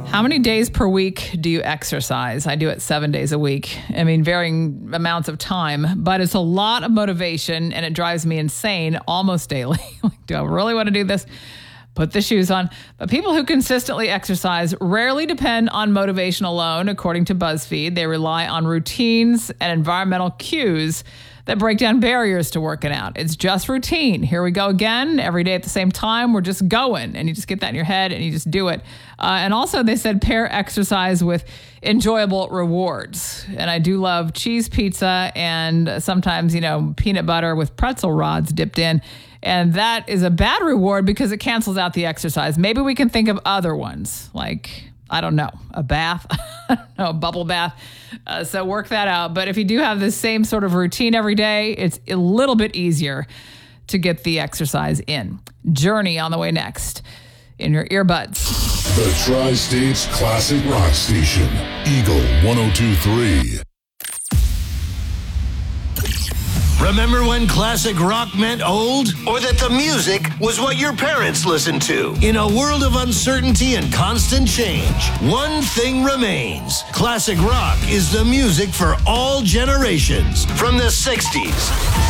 How many days per week do you exercise? I do it 7 days a week. I mean, varying amounts of time, but it's a lot of motivation and it drives me insane almost daily. Like, do I really want to do this? Put the shoes on. But people who consistently exercise rarely depend on motivation alone, according to BuzzFeed. They rely on routines and environmental cues that break down barriers to working out. It's just routine. Here we go again. Every day at the same time, we're just going. And you just get that in your head and you just do it. And also they said pair exercise with enjoyable rewards. And I do love cheese pizza and sometimes, peanut butter with pretzel rods dipped in. And that is a bad reward because it cancels out the exercise. Maybe we can think of other ones like, I don't know, a bath, a bubble bath. So work that out. But if you do have the same sort of routine every day, it's a little bit easier to get the exercise in. Journey on the way next in your earbuds. The Tri-States Classic Rock Station, Eagle 102.3. Remember when classic rock meant old? Or that the music was what your parents listened to? In a world of uncertainty and constant change, one thing remains. Classic rock is the music for all generations. From the 60s